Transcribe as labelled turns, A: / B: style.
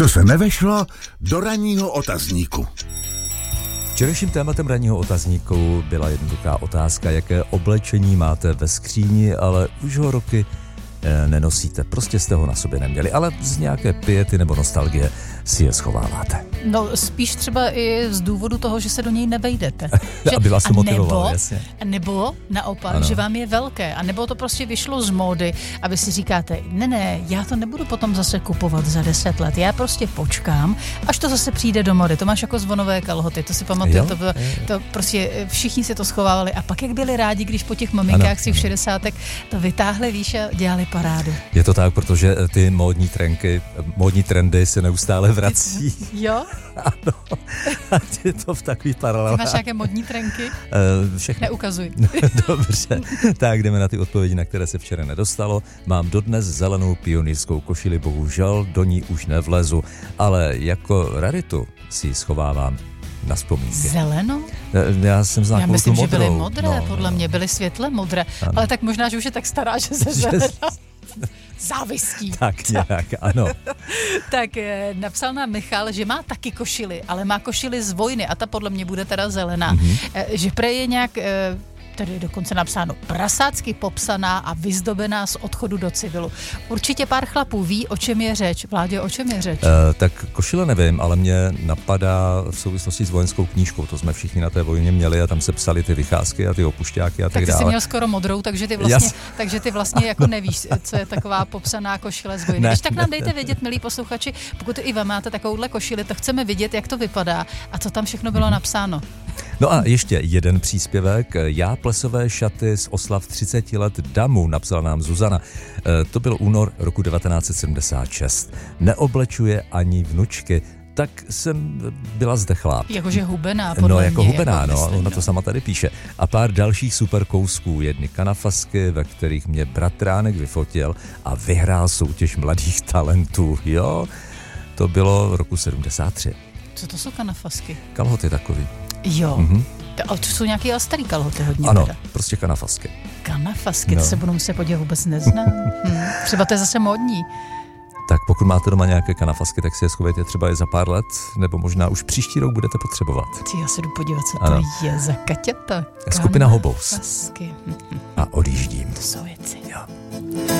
A: Co se nevešlo do ranního otazníku.
B: Včerejším tématem ranního otazníku byla jednoduchá otázka, jaké oblečení máte ve skříni, ale už ho roky nenosíte. Prostě jste ho na sobě neměli, ale z nějaké piety nebo nostalgie si je schováváte.
C: No spíš třeba i z důvodu toho, že se do něj nevejdete.
B: Aby vás to motivovalo, jasně.
C: Nebo naopak,
B: ano.
C: Že vám je velké. A nebo to prostě vyšlo z módy, aby si říkáte, ne, já to nebudu potom zase kupovat za 10 let. Já prostě počkám, až to zase přijde do mody. To máš jako zvonové kalhoty, to si pamatuju. To prostě všichni si to schovávali. A pak jak byli rádi, když po těch maminkách si v 60. to vytáhli, víš, a dělali parádu.
B: Je to tak, protože ty módní trendy se neustále vrací.
C: Jo?
B: Ano. A je to v takových paralelách.
C: Ty máš nějaké modní trenky?
B: Všechno.
C: Neukazuj.
B: Dobře. Tak jdeme na ty odpovědi, na které se včera nedostalo. Mám dodnes zelenou pionýrskou košili, bohužel do ní už nevlezu, ale jako raritu si ji schovávám na vzpomínky.
C: Zelenou?
B: Já jsem znal tu
C: myslím,
B: modrou.
C: Že byly modré, podle mě byly světle modré, ano. Ale tak možná, že už je tak stará, že se zelená. Závistí.
B: Tak nějak, ano.
C: Tak napsal nám Michal, že má taky košili, ale má košili z vojny a ta podle mě bude teda zelená. Že prej je nějak... Tady je dokonce napsáno prasácky popsaná a vyzdobená z odchodu do civilu. Určitě pár chlapů ví, o čem je řeč. Vládě, o čem je řeč?
B: Tak košile nevím, ale mě napadá v souvislosti s vojenskou knížkou. To jsme všichni na té vojně měli a tam se psali ty vycházky a ty opušťáky a tak dále.
C: Tak ty jsi měl skoro modrou, takže ty vlastně jako nevíš, co je taková popsaná košile z vojny. Když tak nám dejte vědět, milí posluchači, pokud i vy máte takovouhle košili, tak chceme vidět, jak to vypadá a co tam všechno bylo napsáno.
B: No a ještě jeden příspěvek. Já plesové šaty z oslav 30 let damu, napsala nám Zuzana. To byl únor roku 1976. Neoblečuje ani vnučky. Tak jsem byla zdechlá.
C: Jakože hubená, podle mě.
B: No, jako hubená,
C: jako
B: ona to sama tady píše. A pár dalších super kousků. Jedny kanafasky, ve kterých mě bratránek vyfotil a vyhrál soutěž mladých talentů. Jo, to bylo roku 73.
C: Co to jsou kanafasky?
B: Kalhoty takový.
C: Jo. To jsou nějaké starý kalhoty hodně.
B: Ano,
C: teda.
B: prostě kanafasky.
C: Kanafasky, to se budu muset podívat, vůbec neznám. Třeba to je zase módní.
B: Tak pokud máte doma nějaké kanafasky, tak si je schovejte třeba i za pár let, nebo možná už příští rok budete potřebovat.
C: Já se jdu podívat, co to je za kaťata.
B: Skupina Hobous.
C: Kanafasky.
B: A odjíždím.
C: To jsou věci.
B: Jo.